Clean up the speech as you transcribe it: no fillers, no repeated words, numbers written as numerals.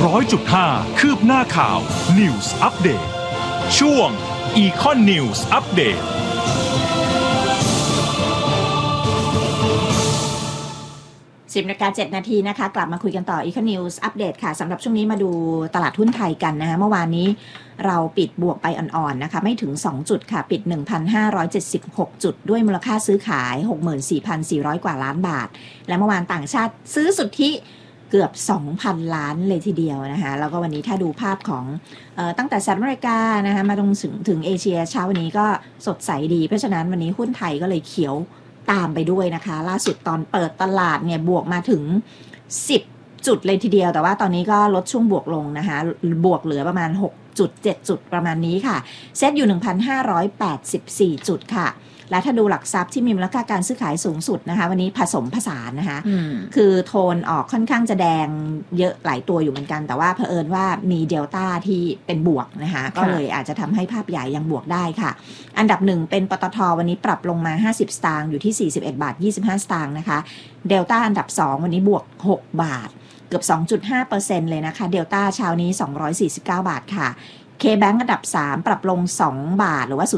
100.5 คืบหน้าข่าว News Update ช่วง Econ News Update 10:07 นาทีนะคะกลับมาคุยกันต่อ Econ News Update ค่ะสำหรับช่วงนี้มาดูตลาดหุ้นไทยกันนะคะเมื่อวานนี้เราปิดบวกไปอ่อนๆนะคะไม่ถึง2จุดค่ะปิด 1,576 จุดด้วยมูลค่าซื้อขาย 64,400 กว่าล้านบาทและเมื่อวานต่างชาติซื้อสุทธิเกือบ 2,000 ล้านเลยทีเดียวนะคะแล้วก็วันนี้ถ้าดูภาพของตั้งแต่สหรัฐอเมริกานะคะมาถึงเอเชียเช้าวันนี้ก็สดใสดีเพราะฉะนั้นวันนี้หุ้นไทยก็เลยเขียวตามไปด้วยนะคะล่าสุดตอนเปิดตลาดเนี่ยบวกมาถึง10จุดเลยทีเดียวแต่ว่าตอนนี้ก็ลดช่วงบวกลงนะคะบวกเหลือประมาณ6จุด7จุดประมาณนี้ค่ะเซ็ตอยู่ 1,584 จุดค่ะและถ้าดูหลักทรัพย์ที่มีมูลค่าการซื้อขายสูงสุดนะคะวันนี้ผสมผสานนะคะคือโทนออกค่อนข้างจะแดงเยอะหลายตัวอยู่เหมือนกันแต่ว่าเผอิญว่ามีเดลต้าที่เป็นบวกนะคะก็เลยอาจจะทำให้ภาพใหญ่ยังบวกได้ค่ะอันดับหนึ่งเป็นปตท.วันนี้ปรับลงมา50สตางค์อยู่ที่41.25 บาทสตางค์นะคะเดลต้าอันดับ2วันนี้บวก6บาทเกือบ 2.5% เลยนะคะเดลต้าเช้านี้249 บาทค่ะเคแบงก์อันดับ3ปรับลง2บาทหรือว่า